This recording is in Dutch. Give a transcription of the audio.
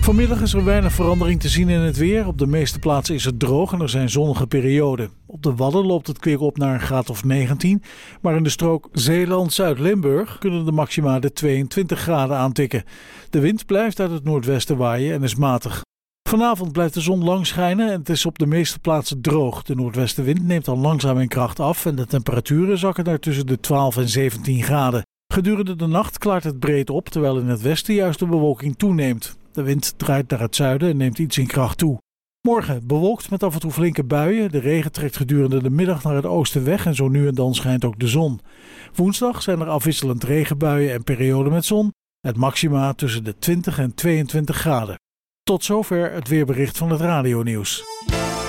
Vanmiddag is er weinig verandering te zien in het weer. Op de meeste plaatsen is het droog en er zijn zonnige perioden. Op de Wadden loopt het kwik op naar een graad of 19. Maar in de strook Zeeland-Zuid-Limburg kunnen de maxima de 22 graden aantikken. De wind blijft uit het noordwesten waaien en is matig. Vanavond blijft de zon lang schijnen en het is op de meeste plaatsen droog. De noordwestenwind neemt al langzaam in kracht af en de temperaturen zakken naar tussen de 12 en 17 graden. Gedurende de nacht klaart het breed op, terwijl in het westen juist de bewolking toeneemt. De wind draait naar het zuiden en neemt iets in kracht toe. Morgen bewolkt met af en toe flinke buien. De regen trekt gedurende de middag naar het oosten weg en zo nu en dan schijnt ook de zon. Woensdag zijn er afwisselend regenbuien en perioden met zon. Het maxima tussen de 20 en 22 graden. Tot zover het weerbericht van het radionieuws.